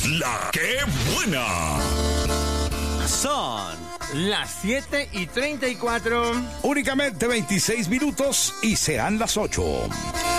La que buena. Son las 7:34. Únicamente 26 minutos y serán las 8.